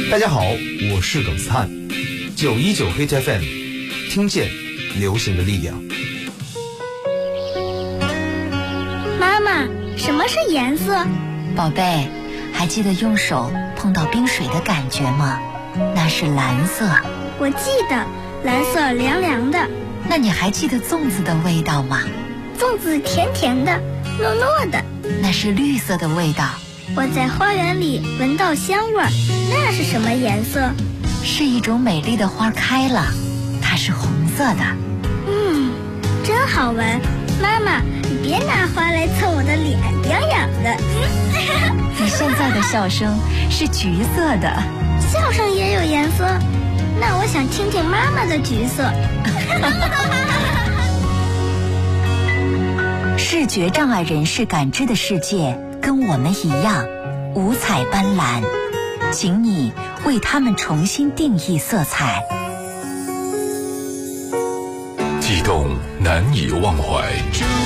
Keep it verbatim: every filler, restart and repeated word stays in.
大家好，我是耿斯汉，九一九 Hit F M， 听见流行的力量。 妈妈，什么是颜色？ 宝贝，还记得用手碰到冰水的感觉吗？那是蓝色。 我记得，蓝色凉凉的。 那你还记得粽子的味道吗？ 粽子甜甜的，糯糯的。 那是绿色的味道。 我在花园里闻到香味儿，那是什么颜色？ 是一种美丽的花开了，它是红色的。 嗯，真好闻。妈妈，你别拿花来蹭我的脸，痒痒的。 你现在的笑声是橘色的。 笑声也有颜色？那我想听听妈妈的橘色。 视觉障碍人士感知的世界跟我们一样五彩斑斓，请你为他们重新定义色彩。 悸动难以忘怀。